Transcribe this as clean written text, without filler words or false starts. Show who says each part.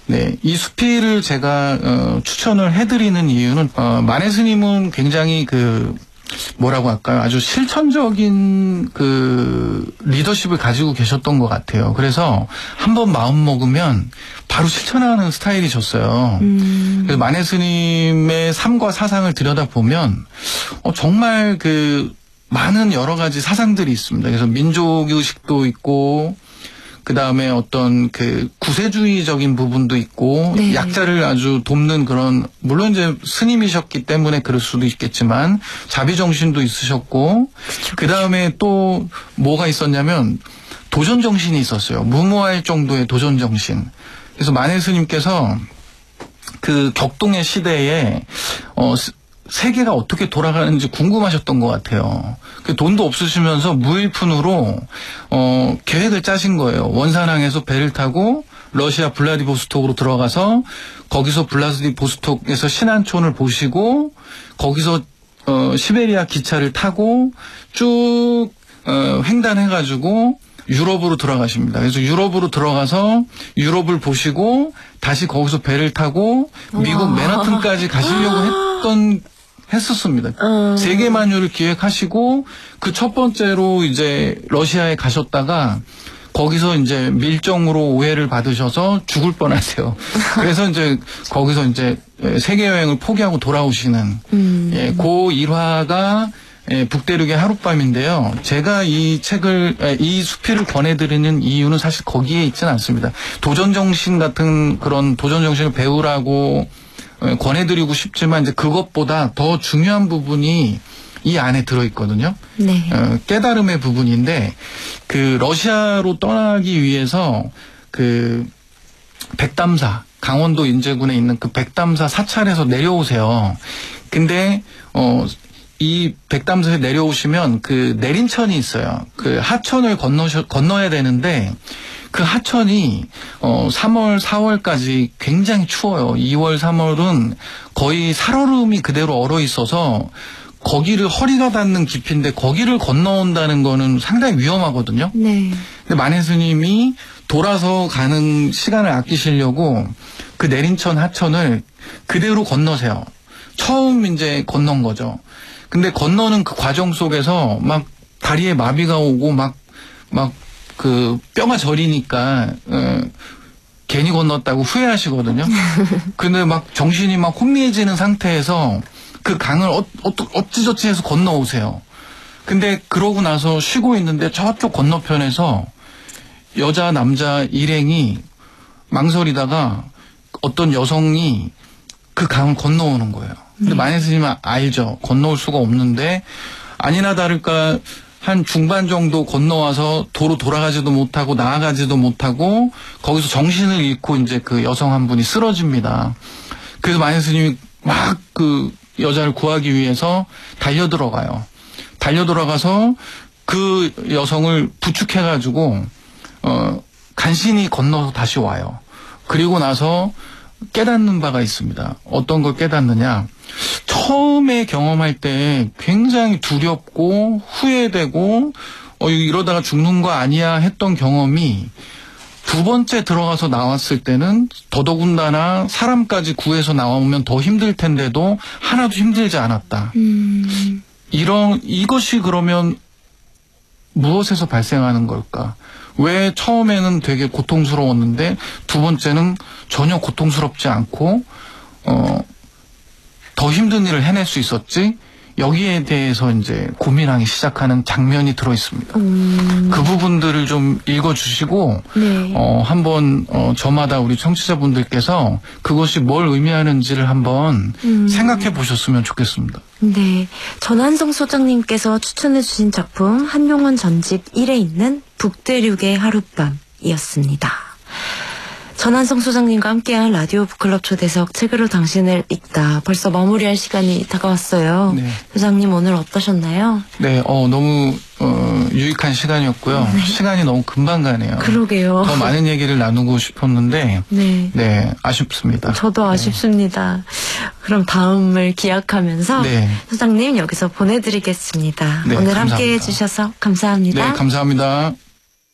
Speaker 1: 네, 이 수필을 제가 추천을 해드리는 이유는 만해 스님은 굉장히 뭐라고 할까요? 아주 실천적인 리더십을 가지고 계셨던 것 같아요. 그래서 한번 마음 먹으면 바로 실천하는 스타일이셨어요. 그래서 만해 스님의 삶과 사상을 들여다보면 정말 많은 여러 가지 사상들이 있습니다. 그래서 민족의식도 있고 그 다음에 어떤 구세주의적인 부분도 있고, 네. 약자를 아주 돕는 그런, 물론 이제 스님이셨기 때문에 그럴 수도 있겠지만, 자비정신도 있으셨고, 그 다음에 또 뭐가 있었냐면, 도전정신이 있었어요. 무모할 정도의 도전정신. 그래서 만해 스님께서 격동의 시대에, 세계가 어떻게 돌아가는지 궁금하셨던 것 같아요. 돈도 없으시면서 무일푼으로 계획을 짜신 거예요. 원산항에서 배를 타고 러시아 블라디보스톡으로 들어가서 거기서 블라디보스톡에서 신안촌을 보시고 거기서 시베리아 기차를 타고 쭉 횡단해가지고 유럽으로 들어가십니다. 그래서 유럽으로 들어가서 유럽을 보시고 다시 거기서 배를 타고 미국 맨하튼까지 가시려고 했었습니다. 세계 만유를 기획하시고 그 첫 번째로 이제 러시아에 가셨다가 거기서 이제 밀정으로 오해를 받으셔서 죽을 뻔하세요. 그래서 이제 거기서 이제 세계 여행을 포기하고 돌아오시는 그 일화가 북대륙의 하룻밤인데요. 제가 이 수필을 권해드리는 이유는 사실 거기에 있지는 않습니다. 도전정신 같은 그런 도전정신을 배우라고 권해드리고 싶지만 이제 그것보다 더 중요한 부분이 이 안에 들어있거든요. 네. 깨달음의 부분인데 러시아로 떠나기 위해서 백담사 강원도 인제군에 있는 백담사 사찰에서 내려오세요. 근데 이 백담사에 내려오시면 내린천이 있어요. 하천을 건너야 되는데 그 하천이 3월, 4월까지 굉장히 추워요. 2월, 3월은 거의 살얼음이 그대로 얼어 있어서 거기를 허리가 닿는 깊이인데 거기를 건너온다는 거는 상당히 위험하거든요. 네. 근데 만해 스님이 돌아서 가는 시간을 아끼시려고 그 내린천 하천을 그대로 건너세요. 처음 이제 건넌 거죠. 근데 건너는 그 과정 속에서 막 다리에 마비가 오고 막 뼈가 저리니까 괜히 건넜다고 후회하시거든요. 근데 막 정신이 막 혼미해지는 상태에서 그 강을 어찌저찌 해서 건너오세요. 근데 그러고 나서 쉬고 있는데 저쪽 건너편에서 여자 남자 일행이 망설이다가 어떤 여성이 그 강을 건너오는 거예요. 근데 만해 스님은 알죠. 건너올 수가 없는데 아니나 다를까 한 중반 정도 건너와서 도로 돌아가지도 못하고 나아가지도 못하고 거기서 정신을 잃고 이제 그 여성 한 분이 쓰러집니다. 그래서 만해 스님이 막 여자를 구하기 위해서 달려들어가요. 달려들어가서 그 여성을 부축해가지고 간신히 건너서 다시 와요. 그리고 나서 깨닫는 바가 있습니다. 어떤 걸 깨닫느냐. 처음에 경험할 때 굉장히 두렵고 후회되고 이러다가 죽는 거 아니야 했던 경험이 두 번째 들어가서 나왔을 때는 더더군다나 사람까지 구해서 나오면 더 힘들 텐데도 하나도 힘들지 않았다. 이것이 그러면 무엇에서 발생하는 걸까? 왜 처음에는 되게 고통스러웠는데 두 번째는 전혀 고통스럽지 않고 더 힘든 일을 해낼 수 있었지? 여기에 대해서 이제 고민하기 시작하는 장면이 들어 있습니다. 그 부분들을 좀 읽어주시고 네. 한번 저마다 우리 청취자분들께서 그것이 뭘 의미하는지를 한번 생각해 보셨으면 좋겠습니다.
Speaker 2: 네, 전한성 소장님께서 추천해 주신 작품 한용원 전집 1에 있는 북대륙의 하룻밤이었습니다. 전한성 소장님과 함께한 라디오 북클럽 초대석 책으로 당신을 읽다. 벌써 마무리할 시간이 다가왔어요. 네. 소장님 오늘 어떠셨나요?
Speaker 1: 네, 너무 유익한 시간이었고요. 네. 시간이 너무 금방 가네요.
Speaker 2: 그러게요.
Speaker 1: 더 많은 얘기를 나누고 싶었는데 네, 아쉽습니다.
Speaker 2: 저도 아쉽습니다. 네. 그럼 다음을 기약하면서 네. 소장님 여기서 보내드리겠습니다. 네, 오늘 감사합니다. 함께해 주셔서 감사합니다.
Speaker 1: 네, 감사합니다.